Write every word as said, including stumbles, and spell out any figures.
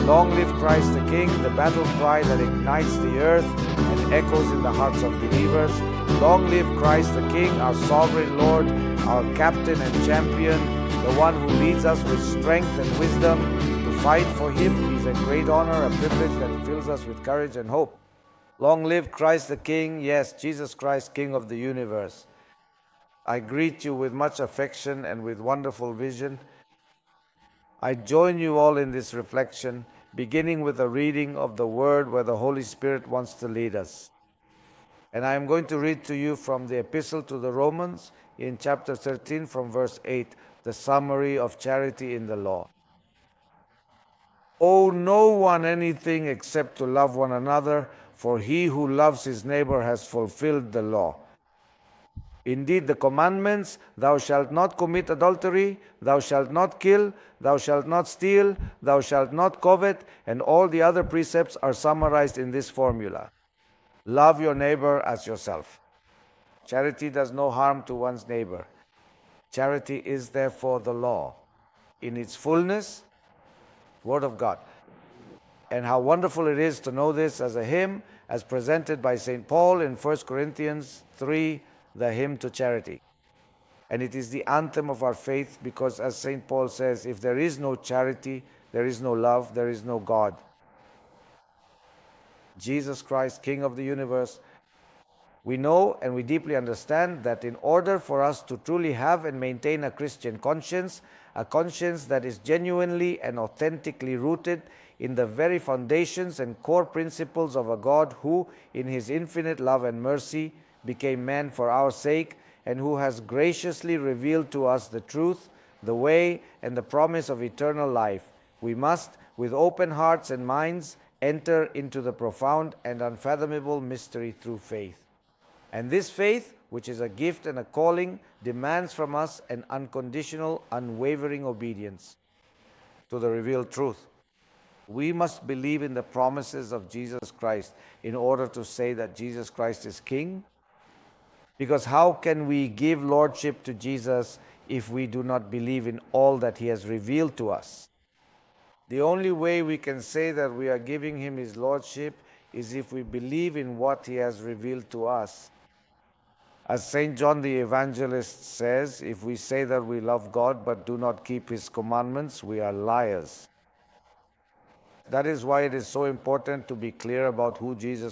Long live Christ the King, the battle cry that ignites the earth and echoes in the hearts of believers. Long live Christ the King, our sovereign Lord, our captain and champion, the one who leads us with strength and wisdom. To fight for him is a great honor, a privilege that fills us with courage and hope. Long live Christ the King, yes, Jesus Christ, King of the universe. I greet you with much affection and with wonderful vision. I join you all in this reflection, beginning with a reading of the Word where the Holy Spirit wants to lead us. And I am going to read to you from the Epistle to the Romans in chapter thirteen from verse eight, the summary of charity in the law. Owe no one anything except to love one another, for he who loves his neighbor has fulfilled the law. Indeed, the commandments, thou shalt not commit adultery, thou shalt not kill, thou shalt not steal, thou shalt not covet, and all the other precepts are summarized in this formula. Love your neighbor as yourself. Charity does no harm to one's neighbor. Charity is therefore the law in its fullness, Word of God. And how wonderful it is to know this as a hymn, as presented by Saint Paul in First Corinthians three, the hymn to charity. And it is the anthem of our faith because, as Saint Paul says, if there is no charity, there is no love, there is no God. Jesus Christ, King of the universe, we know and we deeply understand that in order for us to truly have and maintain a Christian conscience, a conscience that is genuinely and authentically rooted in the very foundations and core principles of a God who, in his infinite love and mercy, became man for our sake, and who has graciously revealed to us the truth, the way, and the promise of eternal life, we must, with open hearts and minds, enter into the profound and unfathomable mystery through faith. And this faith, which is a gift and a calling, demands from us an unconditional, unwavering obedience to the revealed truth. We must believe in the promises of Jesus Christ in order to say that Jesus Christ is King. Because how can we give lordship to Jesus if we do not believe in all that he has revealed to us? The only way we can say that we are giving him his lordship is if we believe in what he has revealed to us. As Saint John the Evangelist says, if we say that we love God but do not keep his commandments, we are liars. That is why it is so important to be clear about who Jesus